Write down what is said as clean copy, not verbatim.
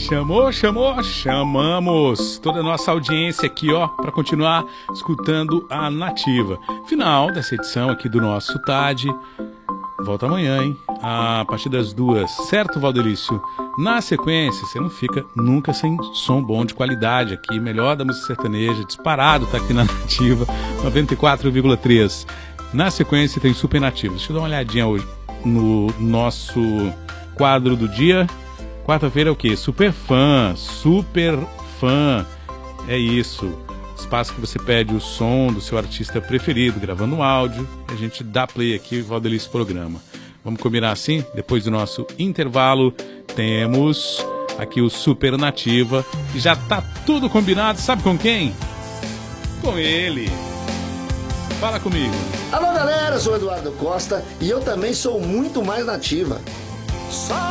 Chamamos toda a nossa audiência aqui, ó, para continuar escutando a Nativa. Final dessa edição aqui do nosso TAD. Volta amanhã, hein? A partir das 2, certo, Valdelício? Na sequência, você não fica nunca sem som bom de qualidade aqui, melhor da música sertaneja, disparado, tá aqui na Nativa, 94,3. Na sequência tem Super Nativa. Deixa eu dar uma olhadinha hoje no nosso quadro do dia. Quarta-feira é o quê? Super fã. É isso. Espaço que você pede o som do seu artista preferido, gravando um áudio, e a gente dá play aqui, Valdelício Programa. Vamos combinar assim? Depois do nosso intervalo, temos aqui o Super Nativa, que já tá tudo combinado, sabe com quem? Com ele. Fala comigo. Alô, galera, eu sou o Eduardo Costa e eu também sou muito mais nativa.